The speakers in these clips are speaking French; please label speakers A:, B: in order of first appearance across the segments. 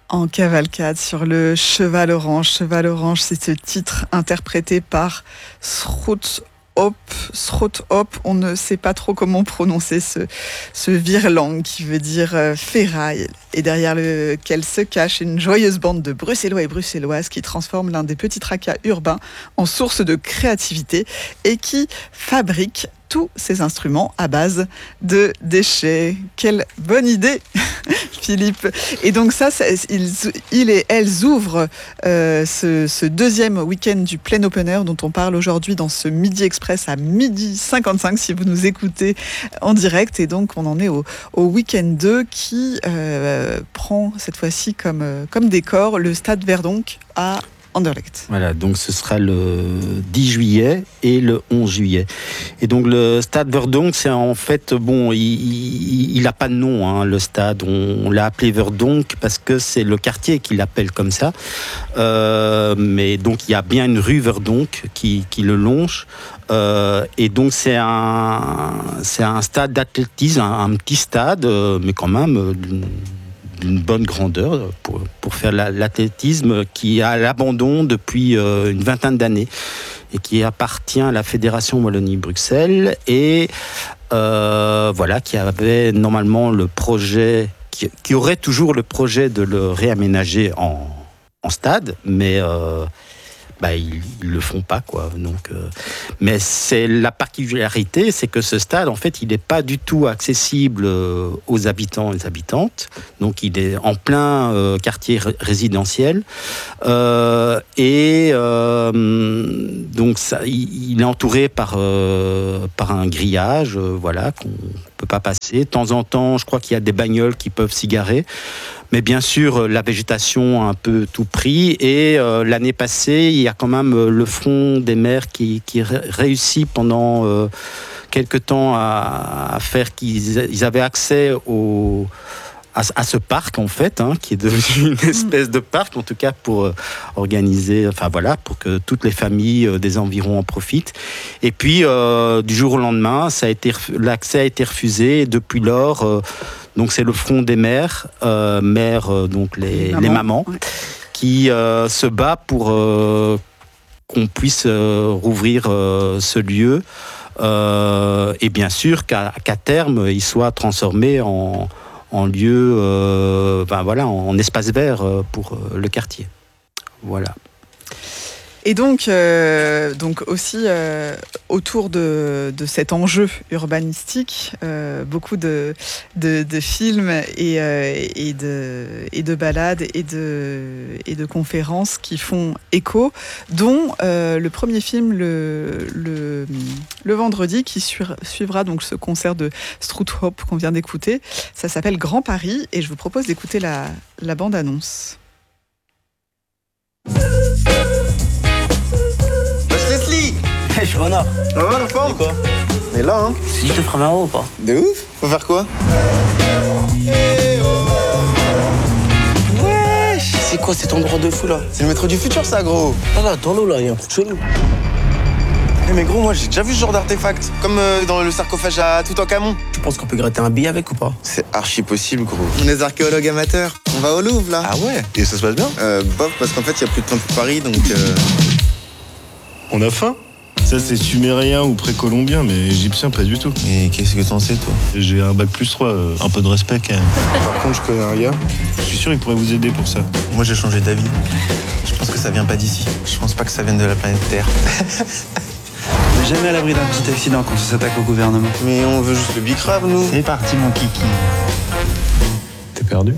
A: En cavalcade sur le cheval orange. Cheval orange, c'est ce titre interprété par Srothop, on ne sait pas trop comment prononcer ce virlang qui veut dire ferraille, et derrière lequel se cache une joyeuse bande de Bruxellois et Bruxelloises qui transforment l'un des petits tracas urbains en source de créativité et qui fabriquent tous ces instruments à base de déchets. Quelle bonne idée, Philippe. Et donc ils et elles ouvrent ce deuxième week-end du plein open air dont on parle aujourd'hui dans ce Midi Express à 12h55 si vous nous écoutez en direct. Et donc on en est au week-end 2 qui prend cette fois-ci comme décor le stade Verdonck à Anderlecht.
B: Voilà, donc ce sera le 10 juillet et le 11 juillet. Et donc le stade Verdonck, c'est en fait, il n'a pas de nom, hein, le stade. On l'a appelé Verdonck parce que c'est le quartier qui l'appelle comme ça. Mais donc il y a bien une rue Verdonck qui le longe. Et donc c'est un stade d'athlétisme, un petit stade, mais quand même d'une bonne grandeur pour faire l'athlétisme, qui est à l'abandon depuis une vingtaine d'années et qui appartient à la Fédération Wallonie-Bruxelles et qui avait normalement le projet, qui aurait toujours le projet de le réaménager en stade, mais ils le font pas, quoi. Donc, mais c'est la particularité, c'est que ce stade, en fait, il n'est pas du tout accessible aux habitants et aux habitantes. Donc, il est en plein quartier résidentiel donc il est entouré par un grillage, qu'on peut pas passer. De temps en temps, je crois qu'il y a des bagnoles qui peuvent s'y garer. Mais bien sûr, la végétation a un peu tout pris. Et l'année passée, il y a quand même le Front des Mers qui réussit pendant quelques temps à faire qu'ils avaient accès à ce parc, en fait, qui est devenu une espèce de parc, en tout cas pour organiser, pour que toutes les familles des environs en profitent. Et puis, du jour au lendemain, l'accès a été refusé. Et depuis lors, donc c'est le Front des Mères, donc les mamans, ouais, qui se bat pour qu'on puisse rouvrir ce lieu. Et bien sûr qu'à terme, il soit transformé en lieu, en espace vert pour le quartier. Voilà.
A: Et donc aussi autour de cet enjeu urbanistique, beaucoup de films et de balades et de conférences qui font écho, dont le premier film le vendredi qui suivra donc ce concert de Srothop qu'on vient d'écouter. Ça s'appelle Grand Paris et je vous propose d'écouter la bande-annonce.
C: Je suis renard.
D: Ah ouais, la forme?
C: Quoi?
D: Mais là, hein?
C: Si je te ferai 20 € ou pas?
D: De ouf? Faut faire quoi?
C: Wesh! C'est quoi cet endroit de fou là?
D: C'est le métro du futur, ça, gros.
C: Ah là, dans l'eau là, y a un truc chelou.
D: Mais gros, moi j'ai déjà vu ce genre d'artefact. Comme dans le sarcophage à Toutankhamon.
C: Tu penses qu'on peut gratter un billet avec ou pas?
D: C'est archi possible, gros. On est des archéologues amateurs. On va au Louvre, là.
E: Ah ouais? Et ça se passe bien?
D: Bof, parce qu'en fait, il y a plus de temps pour Paris, donc...
E: On a faim? Ça, c'est sumérien ou précolombien, mais égyptien, pas du tout.
D: Et qu'est-ce que t'en sais, toi?
E: J'ai un bac plus 3, un peu de respect quand même.
D: Par contre, je connais un gars.
E: Je suis sûr qu'il pourrait vous aider pour ça.
D: Moi, j'ai changé d'avis. Je pense que ça vient pas d'ici. Je pense pas que ça vienne de la planète Terre.
F: On n'est jamais à l'abri d'un petit accident quand on s'attaque au gouvernement.
D: Mais on veut juste le bicrave, nous.
F: C'est parti, mon kiki.
E: T'es perdu?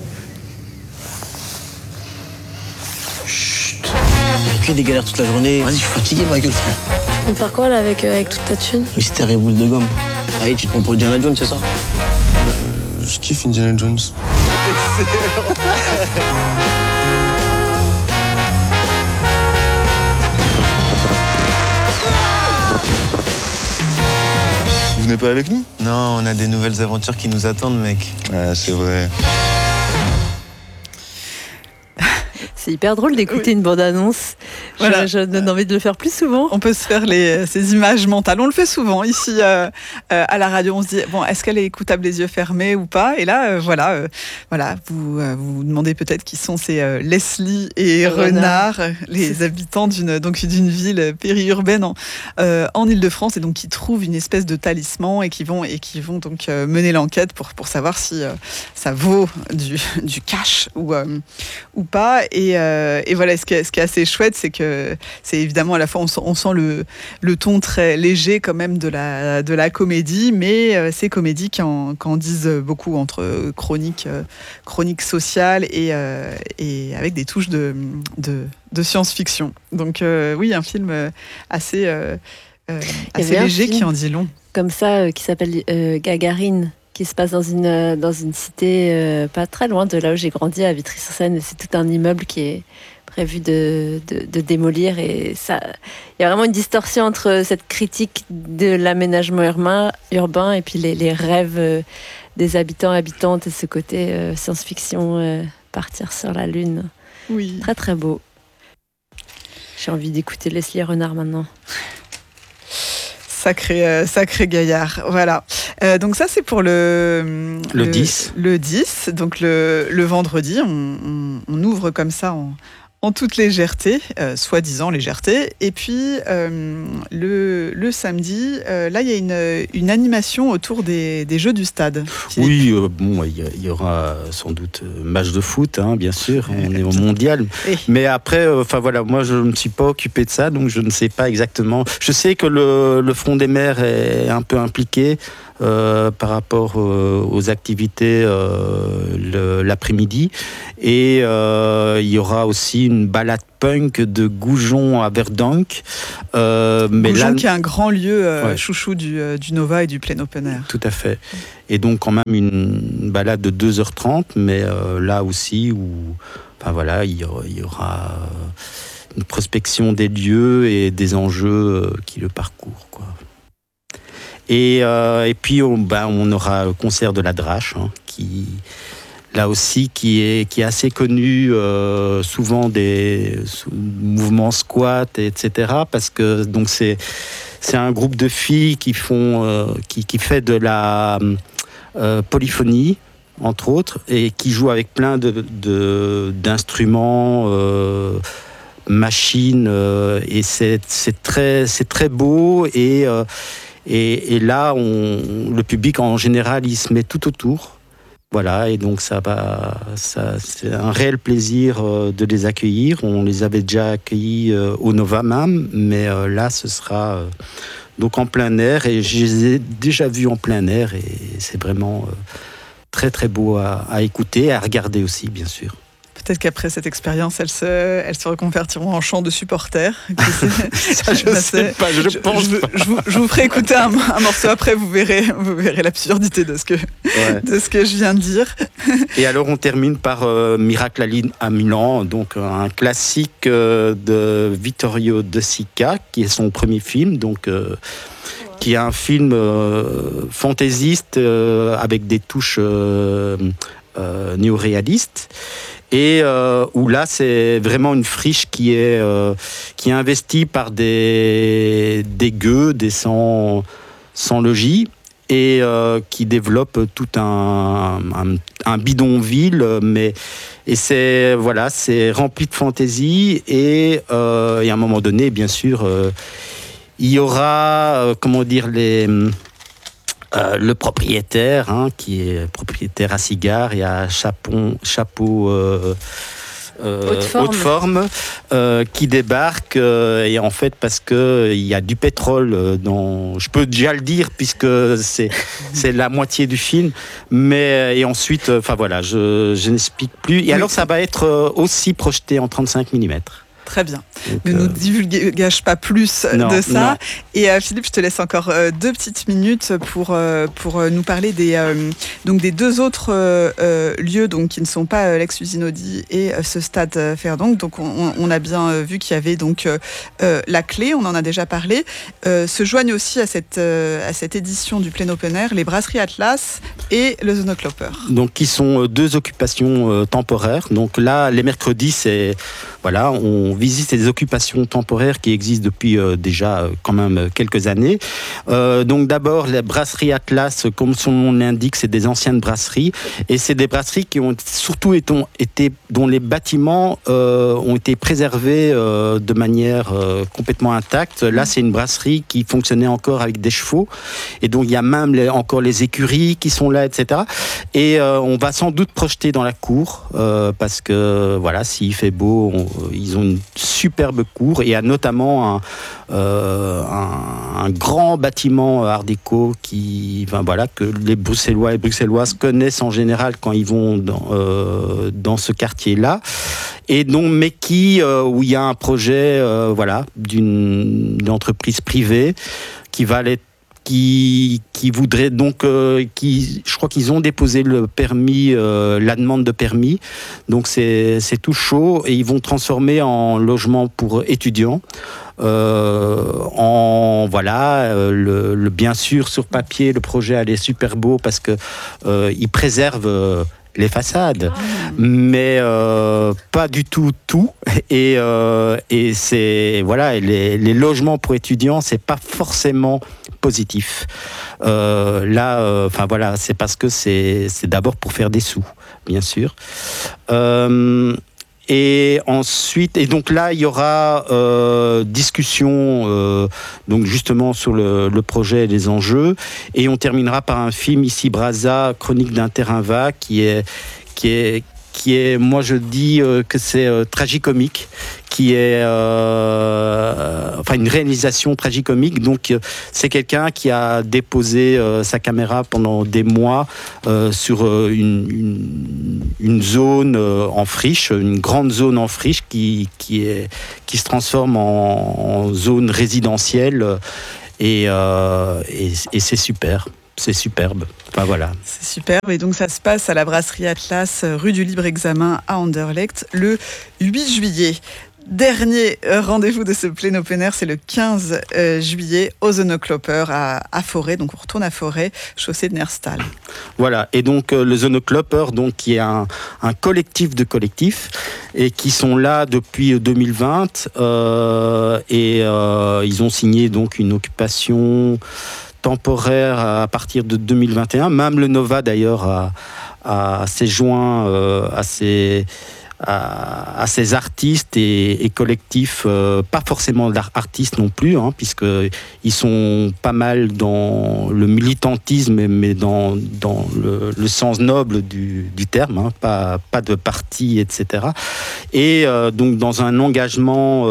C: J'ai des galères toute la journée. Vas-y, je suis fatigué, ma gueule, frère.
G: On va faire quoi là avec toute ta thune?
C: Mystère et boule de gomme. Allez, tu te prends pour Indiana Jones, c'est ça?
D: Je kiffe Indiana Jones.
E: Vous venez pas avec nous?
D: Non, on a des nouvelles aventures qui nous attendent, mec.
E: Ah, c'est vrai.
H: C'est hyper drôle d'écouter une bande-annonce
A: Voilà.
G: Je donne envie de le faire plus souvent.
A: On peut se faire ces images mentales. On le fait souvent ici à la radio. On se dit, bon, est-ce qu'elle est écoutable les yeux fermés ou pas? Et là, voilà, vous vous demandez peut-être qui sont ces Leslie et Renard, les habitants d'une ville périurbaine en Île-de-France, et donc qui trouvent une espèce de talisman et qui vont donc mener l'enquête pour savoir si ça vaut du cash ou pas. Et voilà, ce qui est assez chouette, c'est que c'est évidemment à la fois on sent le ton très léger quand même de la comédie, mais ces comédies qui en disent beaucoup entre chronique sociale et avec des touches de science-fiction. Donc oui, un film assez léger qui en dit long.
G: Comme ça, qui s'appelle Gagarine, qui se passe dans une cité pas très loin de là où j'ai grandi, à Vitry-sur-Seine. C'est tout un immeuble qui est prévu de démolir, et ça, il y a vraiment une distorsion entre cette critique de l'aménagement urbain et puis les rêves des habitants et habitantes, et ce côté science-fiction, partir sur la lune.
A: Oui.
G: Très très beau. J'ai envie d'écouter Leslie Renard maintenant.
A: Sacré gaillard, voilà. Donc ça, c'est pour le
B: 10.
A: Le 10, donc le vendredi, on ouvre comme ça en toute légèreté, soi-disant légèreté. Et puis le samedi, là, il y a une animation autour des Jeux du Stade. Philippe.
B: Oui, il y aura sans doute match de foot, hein, bien sûr, on est au mondial. Mais après, voilà, moi je ne me suis pas occupé de ça, donc je ne sais pas exactement. Je sais que le Front des Mers est un peu impliqué par rapport aux activités l'après-midi, et il y aura aussi une balade punk de Goujon à Verdonk.
A: Goujon qui est un grand lieu chouchou du Nova et du plein open air.
B: Tout à fait. Et donc quand même une balade de 2h30, mais là aussi il y aura une prospection des lieux et des enjeux qui le parcourent, quoi. Et puis on aura le concert de la Drache, hein, qui là aussi qui est assez connu, souvent des mouvements squat, etc. Parce que donc c'est un groupe de filles qui fait de la polyphonie, entre autres, et qui joue avec plein d'instruments, machines, et c'est très beau, et là le public en général il se met tout autour. Voilà, et donc c'est un réel plaisir de les accueillir. On les avait déjà accueillis au Nova même, mais là ce sera donc en plein air, et je les ai déjà vus en plein air, et c'est vraiment très très beau à écouter et à regarder aussi, bien sûr.
A: Peut-être qu'après cette expérience, elles se reconvertiront en chant de supporters.
B: Ça, je sais pas, je pense pas.
A: Je vous ferai écouter un morceau après, vous verrez l'absurdité de ce que je viens de dire.
B: Et alors, on termine par Miracle à Milan, donc un classique de Vittorio De Sica, qui est son premier film, donc qui est un film fantaisiste avec des touches néo-réalistes. Et où là c'est vraiment une friche qui est investie par des gueux, des sans logis, et qui développe tout un bidonville, et c'est rempli de fantaisie, et à un moment donné, bien sûr, il y aura le propriétaire, hein, qui est propriétaire à cigare et à chapeau haute forme, qui débarque, et en fait parce que il y a du pétrole je peux déjà le dire puisque c'est la moitié du film, et ensuite je n'explique plus, et alors ça va être aussi projeté en 35 mm.
A: Très bien.
B: Donc,
A: ne nous divulgage pas plus de ça.
B: Non.
A: Et Philippe, je te laisse encore 2 petites minutes pour nous parler des 2 autres lieux, donc, qui ne sont pas l'ex-usine Audi et ce stade Verdonk. Donc on a bien vu qu'il y avait donc la clé, on en a déjà parlé. Se joignent aussi à cette édition du plein open air les brasseries Atlas et le Zonocloper.
B: Donc qui sont 2 occupations temporaires. Donc là, les mercredis, on visite ces occupations temporaires qui existent depuis déjà quand même quelques années. Donc d'abord, la brasserie Atlas, comme son nom l'indique, c'est des anciennes brasseries, et c'est des brasseries qui ont surtout été dont les bâtiments ont été préservés de manière complètement intacte. Là, c'est une brasserie qui fonctionnait encore avec des chevaux, et donc il y a même encore les écuries qui sont là, etc. Et on va sans doute projeter dans la cour, parce que voilà, s'il fait beau, ils ont une superbe cour, et il y a notamment un grand bâtiment art déco que les Bruxellois et Bruxelloises connaissent en général quand ils vont dans ce quartier-là. Et donc, mais où il y a un projet, d'une entreprise privée qui voudrait donc, je crois qu'ils ont déposé le permis, la demande de permis. Donc c'est tout chaud, et ils vont transformer en logement pour étudiants. Bien sûr, sur papier, le projet elle est super beau parce que il préserve les façades, mais pas du tout. Et c'est les logements pour étudiants, c'est pas forcément positif. C'est parce que c'est d'abord pour faire des sous, bien sûr. Et ensuite, et donc là, il y aura discussion donc justement sur le projet et les enjeux, et on terminera par un film ici, Brazza, Chronique d'un terrain vague, qui est, moi je dis que c'est tragicomique, qui est une réalisation tragicomique. Donc c'est quelqu'un qui a déposé sa caméra pendant des mois sur une zone en friche, une grande zone en friche qui se transforme en zone résidentielle, et c'est super. C'est superbe. Enfin, voilà.
A: C'est superbe. Et donc, ça se passe à la brasserie Atlas, rue du Libre Examen à Anderlecht, le 8 juillet. Dernier rendez-vous de ce plein open air, c'est le 15 juillet au Zonneklopper à Forêt. Donc, on retourne à Forêt, chaussée de Nerstal.
B: Voilà. Et donc, le Zonneklopper, donc, qui est un collectif de collectifs, et qui sont là depuis 2020. Ils ont signé donc une occupation temporaire à partir de 2021. Même le Nova d'ailleurs s'est joint à ces artistes et collectifs, pas forcément artistes non plus, puisqu'ils sont pas mal dans le militantisme, mais dans le sens noble du terme, pas de parti, etc. Et donc dans un engagement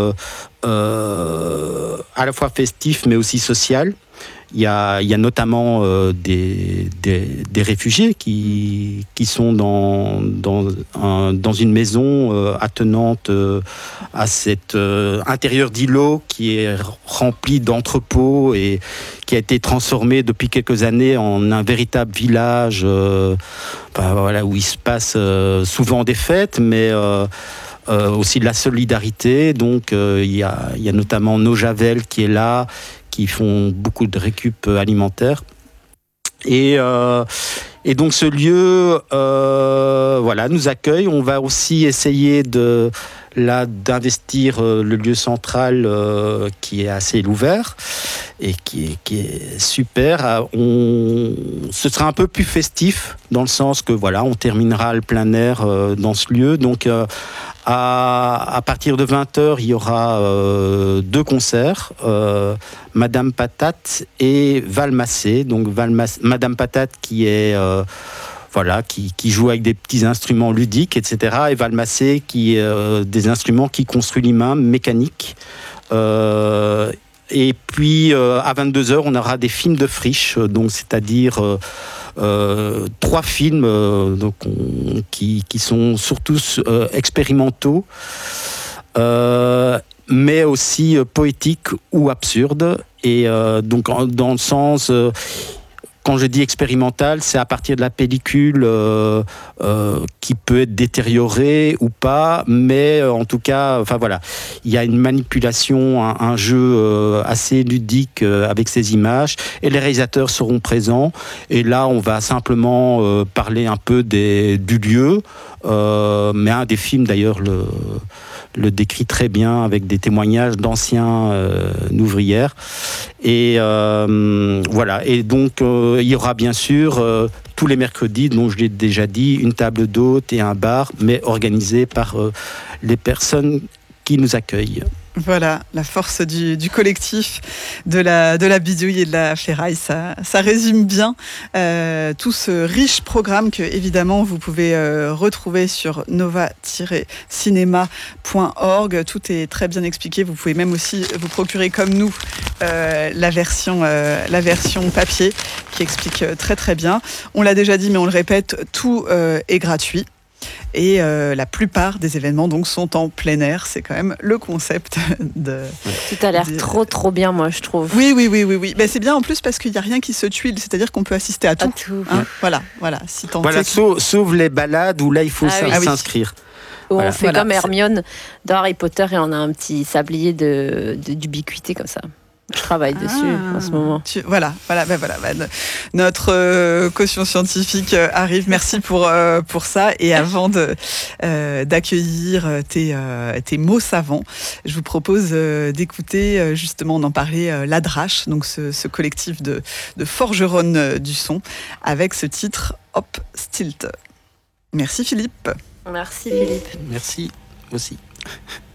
B: à la fois festif mais aussi social. Il y a notamment des réfugiés qui sont dans une maison attenante à cet intérieur d'îlot qui est rempli d'entrepôts et qui a été transformé depuis quelques années en un véritable village où il se passe souvent des fêtes, mais aussi de la solidarité. Donc il y a notamment No Javel qui est là, qui font beaucoup de récup alimentaire. Et donc ce lieu nous accueille. On va aussi essayer d'investir le lieu central qui est à ciel ouvert et qui est super. Ce sera un peu plus festif dans le sens que on terminera le plein air dans ce lieu. Donc à partir de 20h, il y aura 2 concerts, Madame Patate et Valmassé. Donc Madame Patate qui est qui joue avec des petits instruments ludiques, etc. Et Valmassé qui est des instruments qui construit lui-même, mécaniques. Et puis à 22h, on aura des films de friche, donc c'est-à-dire 3 films qui sont surtout expérimentaux, mais aussi poétiques ou absurdes. Et donc dans le sens quand je dis expérimental, c'est à partir de la pellicule qui peut être détériorée ou pas, mais en tout cas, il y a une manipulation, un jeu assez ludique avec ces images, et les réalisateurs seront présents. Et là, on va simplement parler un peu du lieu, mais un des films d'ailleurs le décrit très bien avec des témoignages d'anciens ouvrières. Et voilà. Et donc, il y aura bien sûr tous les mercredis, dont je l'ai déjà dit, une table d'hôtes et un bar, mais organisé par les personnes qui nous accueillent.
A: Voilà, la force du collectif, de la bidouille et de la ferraille, ça résume bien tout ce riche programme que, évidemment, vous pouvez retrouver sur nova-cinéma.org. Tout est très bien expliqué. Vous pouvez même aussi vous procurer, comme nous, la version papier qui explique très très bien. On l'a déjà dit, mais on le répète, tout est gratuit. Et la plupart des événements donc sont en plein air. C'est quand même le concept de...
G: Tout a l'air trop bien, moi, je trouve.
A: Oui. Ben, c'est bien en plus parce qu'il n'y a rien qui se tuile. C'est-à-dire qu'on peut assister à tout. Hein, voilà. Si
B: sauf les balades où là, il faut s'inscrire.
G: Où on fait comme Hermione dans Harry Potter et on a un petit sablier d'ubiquité comme ça. Je travaille dessus en ce moment.
A: Voilà. Notre caution scientifique arrive. Merci pour ça. Et avant d'accueillir tes mots savants, je vous propose d'écouter, justement, on en parlait, l'Adrache, donc ce collectif de forgeronnes du son, avec ce titre Hop Stilt. Merci Philippe.
G: Merci Philippe.
B: Merci aussi.